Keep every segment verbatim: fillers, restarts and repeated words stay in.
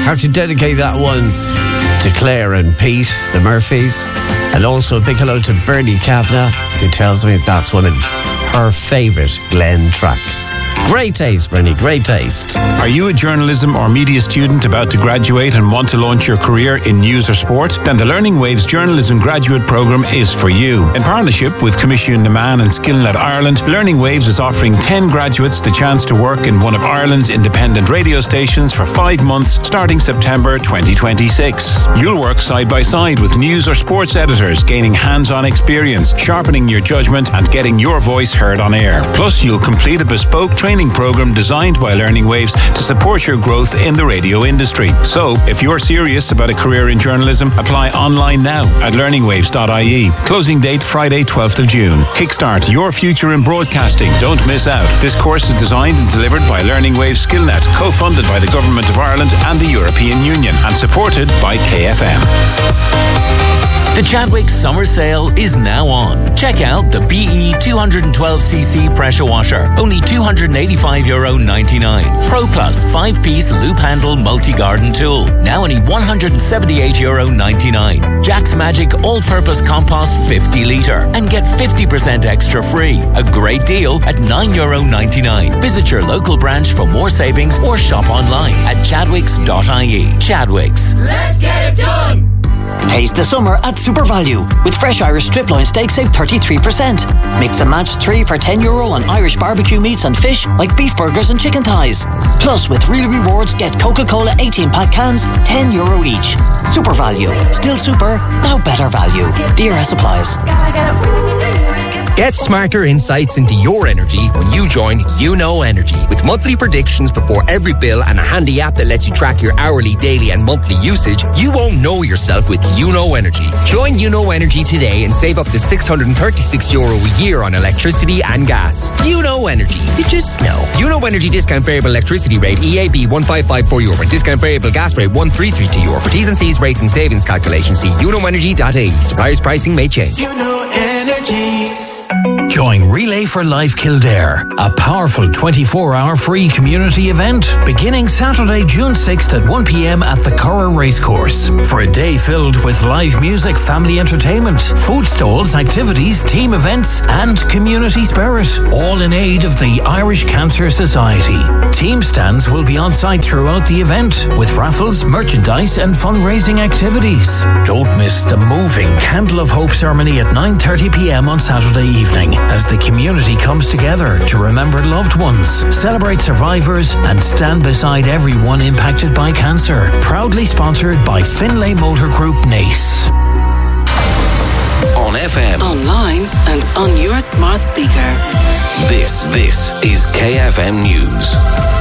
Have to dedicate that one to Claire and Pete, the Murphys. And also a big hello to Bernie Kavanagh, who tells me that's one of her favourite Glenn tracks. Great taste, Bernie, great taste. Are you a journalism or media student about to graduate and want to launch your career in news or sport? Then the Learning Waves Journalism Graduate Programme is for you. In partnership with Commission na Man and Skillnet Ireland, Learning Waves is offering ten graduates the chance to work in one of Ireland's independent radio stations for five months starting September twenty twenty-six. You'll work side by side with news or sports editors, gaining hands-on experience, sharpening your judgment and getting your voice heard on air. Plus, you'll complete a bespoke training program designed by Learning Waves to support your growth in the radio industry. So, if you're serious about a career in journalism, apply online now at learning waves dot I E. Closing date Friday, twelfth of June. Kickstart your future in broadcasting. Don't miss out. This course is designed and delivered by Learning Waves Skillnet, co-funded by the Government of Ireland and the European Union, and supported by K F M. The Chadwicks Summer Sale is now on. Check out the B E two twelve c c pressure washer, only two hundred eighty-five euro ninety-nine. Pro Plus five-piece loop handle multi-garden tool, now only one hundred seventy-eight euro ninety-nine. Jack's Magic all-purpose compost fifty litre, and get fifty percent extra free. A great deal at nine euro ninety-nine. Visit your local branch for more savings or shop online at chadwicks dot I E. Chadwicks. Let's get it done! Taste the summer at Super Value. With fresh Irish strip loin steak, save thirty-three percent. Mix and match three for ten euro on Irish barbecue meats and fish like beef burgers and chicken thighs. Plus, with real rewards, get Coca-Cola eighteen pack cans, ten euro each. Super Value. Still super, now better value. D R S applies. Get smarter insights into your energy when you join You Know Energy. With monthly predictions before every bill and a handy app that lets you track your hourly, daily and monthly usage, you won't know yourself with You Know Energy. Join You Know Energy today and save up to six hundred thirty-six euro a year on electricity and gas. You Know Energy. You just know. You Know Energy discount variable electricity rate E A B one five five four euro and discount variable gas rate one three three two euro. For T's and C's, rates and savings calculation, see you know energy dot I E. Suppliers pricing may change. You Know Energy. Join Relay for Life Kildare, a powerful twenty-four hour free community event beginning Saturday, June sixth at one p m at the Curragh Racecourse for a day filled with live music, family entertainment, food stalls, activities, team events and community spirit, all in aid of the Irish Cancer Society. Team stands will be on site throughout the event with raffles, merchandise and fundraising activities. Don't miss the moving Candle of Hope ceremony at nine thirty p m on Saturday evening as the community comes together to remember loved ones, celebrate survivors and stand beside everyone impacted by cancer. Proudly sponsored by Finlay Motor Group Nace. On F M, online and on your smart speaker. This, this is K F M News.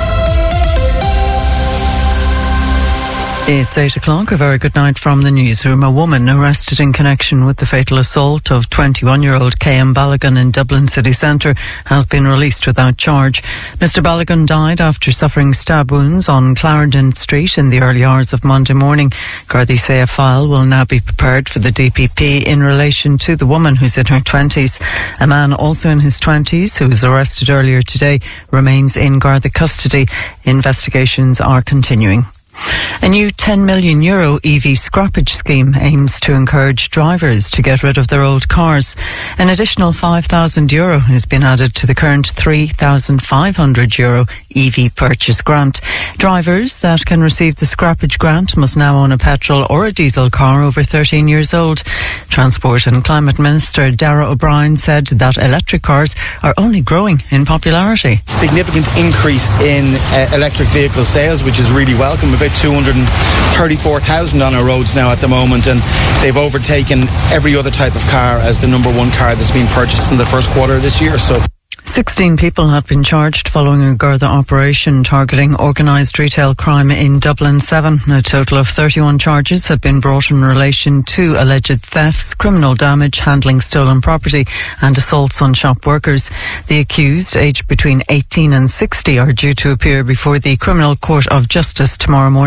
It's eight o'clock. A very good night from the newsroom. A woman arrested in connection with the fatal assault of twenty-one-year-old K M Balogun in Dublin city centre has been released without charge. Mister Balogun died after suffering stab wounds on Clarendon Street in the early hours of Monday morning. Gardaí say a file will now be prepared for the D P P in relation to the woman who's in her twenties. A man also in his twenties who was arrested earlier today remains in Garda custody. Investigations are continuing. A new ten million euro E V scrappage scheme aims to encourage drivers to get rid of their old cars. An additional five thousand euro has been added to the current three thousand five hundred euro E V purchase grant. Drivers that can receive the scrappage grant must now own a petrol or a diesel car over thirteen years old. Transport and Climate Minister Darragh O'Brien said that electric cars are only growing in popularity. Significant increase in uh, electric vehicle sales, which is really welcome. About two hundred thirty-four thousand on our roads now at the moment, and they've overtaken every other type of car as the number one car that's been purchased in the first quarter of this year. So sixteen people have been charged following a Garda operation targeting organised retail crime in Dublin seven. A total of thirty-one charges have been brought in relation to alleged thefts, criminal damage, handling stolen property and assaults on shop workers. The accused, aged between eighteen and sixty, are due to appear before the Criminal Court of Justice tomorrow morning.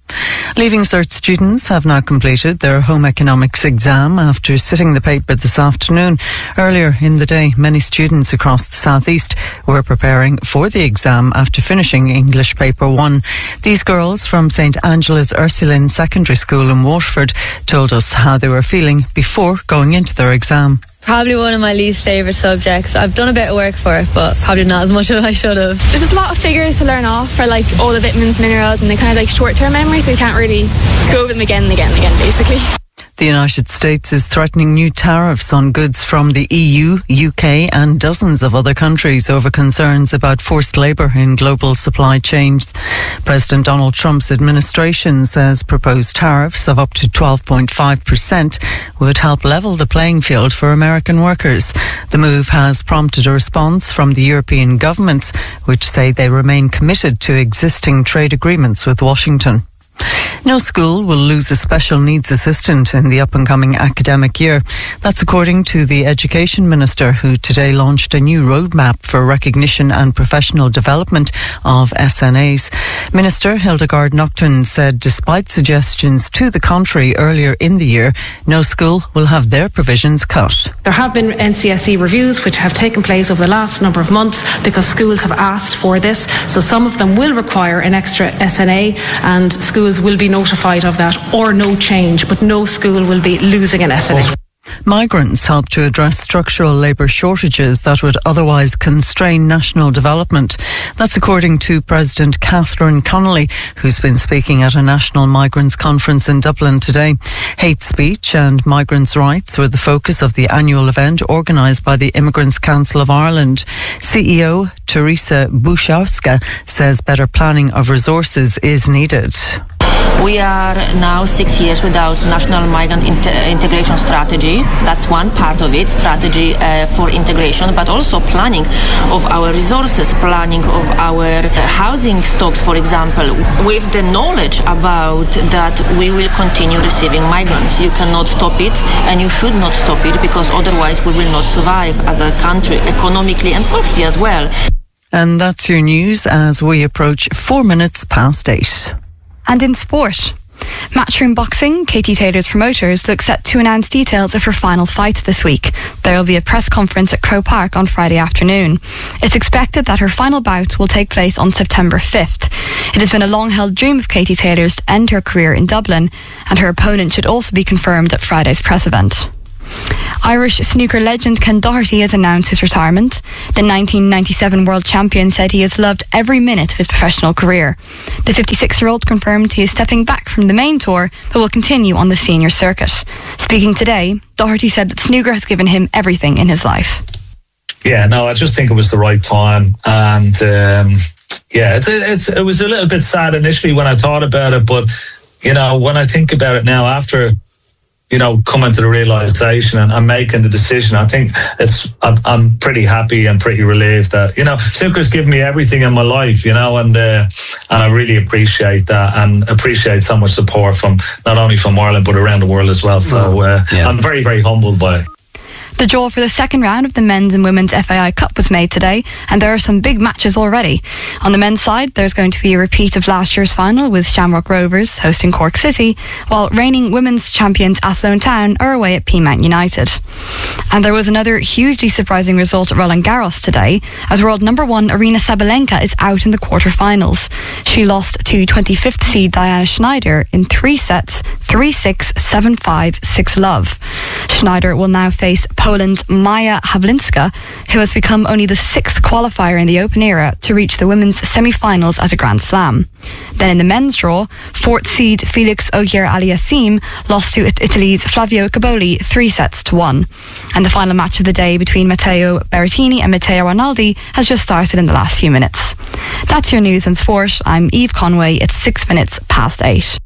Leaving Cert students have now completed their home economics exam after sitting the paper this afternoon. Earlier in the day, many students across the southeast were preparing for the exam after finishing English paper one. These girls from St Angela's Ursuline Secondary School in Waterford told us how they were feeling before going into their exam. Probably one of my least favourite subjects. I've done a bit of work for it, but probably not as much as I should have. There's just a lot of figures to learn off for like all the vitamins, minerals, and they kind of like short-term memory, so you can't really just go over them again and again and again, basically. The United States is threatening new tariffs on goods from the E U, U K and dozens of other countries over concerns about forced labour in global supply chains. President Donald Trump's administration says proposed tariffs of up to twelve point five percent would help level the playing field for American workers. The move has prompted a response from the European governments, which say they remain committed to existing trade agreements with Washington. No school will lose a special needs assistant in the up-and-coming academic year. That's according to the Education Minister, who today launched a new roadmap for recognition and professional development of S N As. Minister Hildegard Nocton said despite suggestions to the contrary earlier in the year, no school will have their provisions cut. There have been N C S E reviews which have taken place over the last number of months because schools have asked for this. So some of them will require an extra S N A and schools will be notified of that, or no change, but no school will be losing an S N A. Migrants help to address structural labour shortages that would otherwise constrain national development. That's according to President Catherine Connolly, who's been speaking at a national migrants conference in Dublin today. Hate speech and migrants' rights were the focus of the annual event organised by the Immigrants Council of Ireland. C E O Teresa Buszowska says better planning of resources is needed. We are now six years without national migrant inter- integration strategy. That's one part of it, strategy uh, for integration, but also planning of our resources, planning of our uh, housing stocks, for example, with the knowledge about that we will continue receiving migrants. You cannot stop it, and you should not stop it, because otherwise we will not survive as a country, economically and socially as well. And that's your news as we approach four minutes past eight. And in sport, Matchroom Boxing, Katie Taylor's promoters, look set to announce details of her final fight this week. There will be a press conference at Croke Park on Friday afternoon. It's expected that her final bout will take place on September fifth. It has been a long-held dream of Katie Taylor's to end her career in Dublin, and her opponent should also be confirmed at Friday's press event. Irish snooker legend Ken Doherty has announced his retirement. The nineteen ninety-seven world champion said he has loved every minute of his professional career. The fifty-six-year-old confirmed he is stepping back from the main tour but will continue on the senior circuit. Speaking today, Doherty said that snooker has given him everything in his life. Yeah, no, I just think it was the right time, and um, yeah, it's, it's it was a little bit sad initially when I thought about it, but you know, when I think about it now after, you know, coming to the realisation and, and making the decision, I think it's, I'm, I'm pretty happy and pretty relieved that, you know, snooker's given me everything in my life, you know, and uh, and I really appreciate that, and appreciate so much support from, not only from Ireland, but around the world as well. So uh, yeah. I'm very, very humbled by it. The draw for the second round of the men's and women's F A I Cup was made today, and there are some big matches already. On the men's side, there's going to be a repeat of last year's final with Shamrock Rovers hosting Cork City, while reigning women's champions Athlone Town are away at Peamount United. And there was another hugely surprising result at Roland Garros today, as world number one Aryna Sabalenka is out in the quarterfinals. She lost to twenty-fifth seed Diana Schneider in three sets, three six, seven five, six love. Schneider will now face Poland's Maja Havlinska, who has become only the sixth qualifier in the Open era to reach the women's semi-finals at a Grand Slam. Then in the men's draw, fourth seed Felix Auger-Aliassime lost to Italy's Flavio Caboli three sets to one. And the final match of the day between Matteo Berrettini and Matteo Arnaldi has just started in the last few minutes. That's your news and sport. I'm Eve Conway. It's six minutes past eight.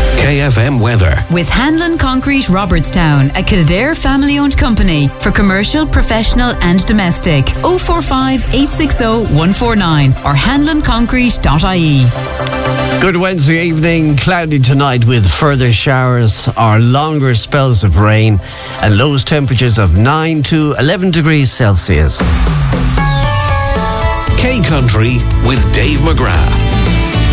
K F M weather. With Hanlon Concrete Robertstown, a Kildare family-owned company for commercial, professional and domestic. oh four five, eight six oh, one four nine or hanlon concrete dot I E. Good Wednesday evening, cloudy tonight with further showers or longer spells of rain and lowest temperatures of nine to eleven degrees Celsius. K Country with Dave McGrath.